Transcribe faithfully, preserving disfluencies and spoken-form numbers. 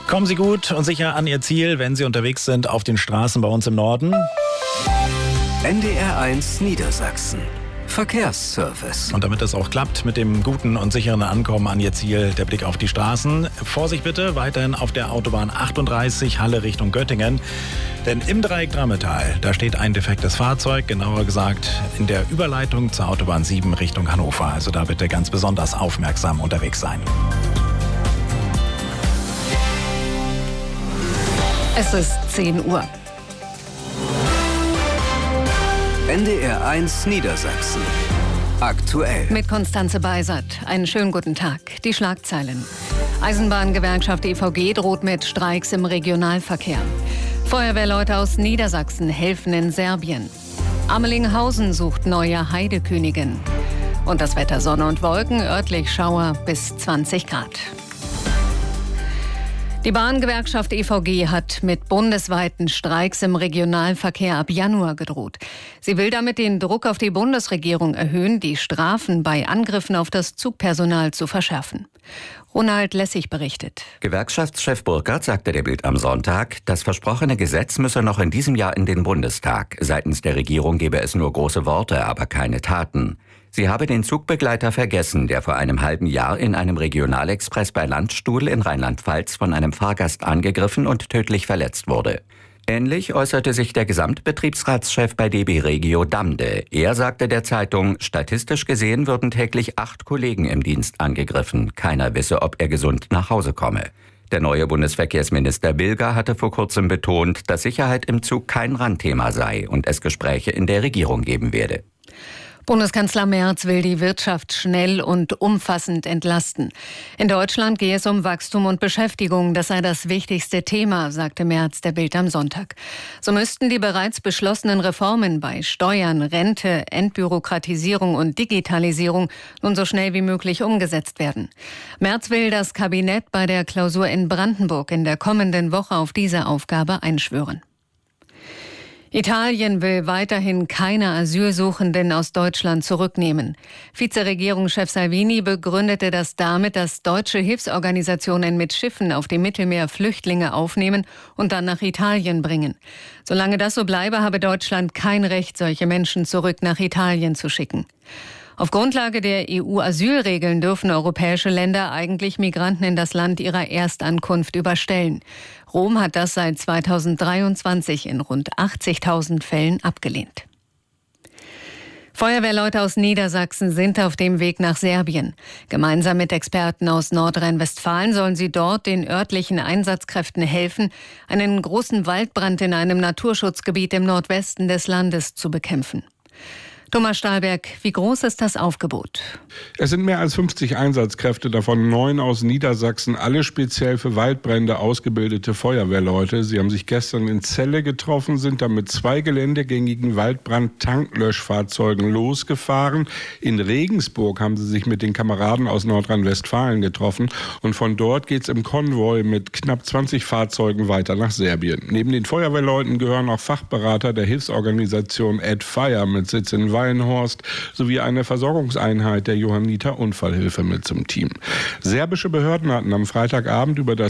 Kommen Sie gut und sicher an Ihr Ziel, wenn Sie unterwegs sind auf den Straßen bei uns im Norden. N D R eins Niedersachsen. Verkehrsservice. Und damit es auch klappt mit dem guten und sicheren Ankommen an Ihr Ziel, der Blick auf die Straßen. Vorsicht bitte, weiterhin auf der Autobahn achtunddreißig, Halle Richtung Göttingen. Denn im Dreieck Drammetal, da steht ein defektes Fahrzeug, genauer gesagt in der Überleitung zur Autobahn sieben Richtung Hannover. Also da bitte ganz besonders aufmerksam unterwegs sein. Es ist zehn Uhr. N D R eins Niedersachsen. Aktuell. Mit Konstanze Beisert. Einen schönen guten Tag. Die Schlagzeilen. Eisenbahngewerkschaft E V G droht mit Streiks im Regionalverkehr. Feuerwehrleute aus Niedersachsen helfen in Serbien. Amelinghausen sucht neue Heidekönigin. Und das Wetter: Sonne und Wolken, örtlich Schauer bis zwanzig Grad. Die Bahngewerkschaft E V G hat mit bundesweiten Streiks im Regionalverkehr ab Januar gedroht. Sie will damit den Druck auf die Bundesregierung erhöhen, die Strafen bei Angriffen auf das Zugpersonal zu verschärfen. Ronald Lessig berichtet. Gewerkschaftschef Burkhardt sagte der Bild am Sonntag, das versprochene Gesetz müsse noch in diesem Jahr in den Bundestag. Seitens der Regierung gebe es nur große Worte, aber keine Taten. Sie habe den Zugbegleiter vergessen, der vor einem halben Jahr in einem Regionalexpress bei Landstuhl in Rheinland-Pfalz von einem Fahrgast angegriffen und tödlich verletzt wurde. Ähnlich äußerte sich der Gesamtbetriebsratschef bei D B Regio Damde. Er sagte der Zeitung, statistisch gesehen würden täglich acht Kollegen im Dienst angegriffen. Keiner wisse, ob er gesund nach Hause komme. Der neue Bundesverkehrsminister Bilger hatte vor kurzem betont, dass Sicherheit im Zug kein Randthema sei und es Gespräche in der Regierung geben werde. Bundeskanzler Merz will die Wirtschaft schnell und umfassend entlasten. In Deutschland gehe es um Wachstum und Beschäftigung. Das sei das wichtigste Thema, sagte Merz der Bild am Sonntag. So müssten die bereits beschlossenen Reformen bei Steuern, Rente, Entbürokratisierung und Digitalisierung nun so schnell wie möglich umgesetzt werden. Merz will das Kabinett bei der Klausur in Brandenburg in der kommenden Woche auf diese Aufgabe einschwören. Italien will weiterhin keine Asylsuchenden aus Deutschland zurücknehmen. Vizeregierungschef Salvini begründete das damit, dass deutsche Hilfsorganisationen mit Schiffen auf dem Mittelmeer Flüchtlinge aufnehmen und dann nach Italien bringen. Solange das so bleibe, habe Deutschland kein Recht, solche Menschen zurück nach Italien zu schicken. Auf Grundlage der E U-Asylregeln dürfen europäische Länder eigentlich Migranten in das Land ihrer Erstankunft überstellen. Rom hat das seit zweitausenddreiundzwanzig in rund achtzigtausend Fällen abgelehnt. Feuerwehrleute aus Niedersachsen sind auf dem Weg nach Serbien. Gemeinsam mit Experten aus Nordrhein-Westfalen sollen sie dort den örtlichen Einsatzkräften helfen, einen großen Waldbrand in einem Naturschutzgebiet im Nordwesten des Landes zu bekämpfen. Thomas Stahlberg, wie groß ist das Aufgebot? Es sind mehr als fünfzig Einsatzkräfte, davon neun aus Niedersachsen, alle speziell für Waldbrände ausgebildete Feuerwehrleute. Sie haben sich gestern in Celle getroffen, sind dann mit zwei geländegängigen Waldbrand-Tanklöschfahrzeugen losgefahren. In Regensburg haben sie sich mit den Kameraden aus Nordrhein-Westfalen getroffen und von dort geht es im Konvoi mit knapp zwanzig Fahrzeugen weiter nach Serbien. Neben den Feuerwehrleuten gehören auch Fachberater der Hilfsorganisation Add Fire mit Sitz in Wallenhorst sowie eine Versorgungseinheit der Johanniter Unfallhilfe mit zum Team. Serbische Behörden hatten am Freitagabend über das